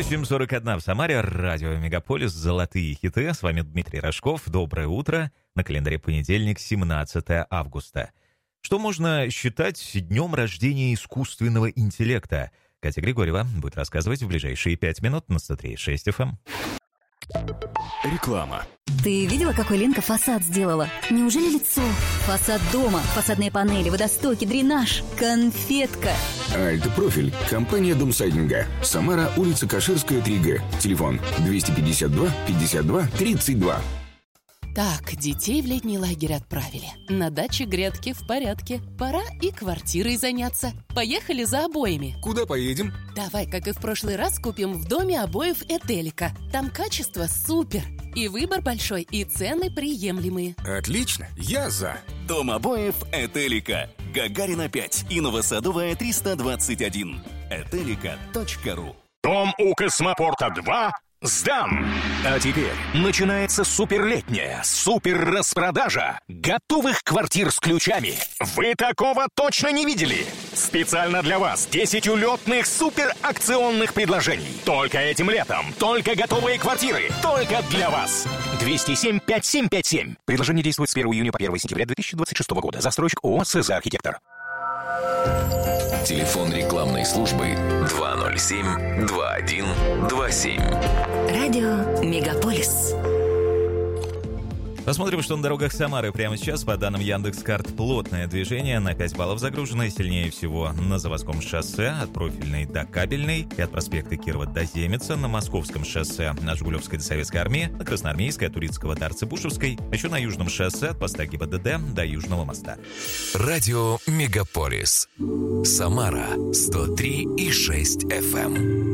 8:41 в Самаре, радио Мегаполис, золотые хиты. С вами Дмитрий Рожков. Доброе утро. На календаре понедельник, 17 августа. Что можно считать днем рождения искусственного интеллекта? Катя Григорьева будет рассказывать в ближайшие 5 минут на 103.6 FM. Реклама. Ты видела, какой Ленка фасад сделала? Неужели лицо? Фасад дома, фасадные панели, водостоки, дренаж, конфетка. Альт-профиль. Компания Домсайдинга. Самара, улица Каширская, 3Г. Телефон 252 52 32. Так, детей в летний лагерь отправили. На даче грядки в порядке. Пора и квартирой заняться. Поехали за обоями. Куда поедем? Давай, как и в прошлый раз, купим в доме обоев Этелика. Там качество супер. И выбор большой, и цены приемлемые. Отлично, я за. Дом обоев Этелика. Гагарина 5 и Новосадовая 321. Этелика.ру. Дом у Космопорта 2 сдан! А теперь начинается суперлетняя супер-распродажа готовых квартир с ключами. Вы такого точно не видели? Специально для вас 10 улетных суперакционных предложений. Только этим летом, только готовые квартиры, только для вас. 207-5757. Предложение действует с 1 июня по 1 сентября 2026 года. Застройщик ООО «СЗ Архитектор». Телефон рекламной службы 207-2127. Радио Мегаполис. Посмотрим, что на дорогах Самары прямо сейчас. По данным Яндекс.Карт, плотное движение на 5 баллов загружено. Сильнее всего на Заводском шоссе от Профильной до Кабельной и от проспекта Кирова до Земеца, на Московском шоссе от Жигулевской до Советской армии, на Красноармейской от Турицкого до Арцебушевской, а еще на Южном шоссе от поста ГИБДД до Южного моста. Радио Мегаполис. Самара 103,6 FM.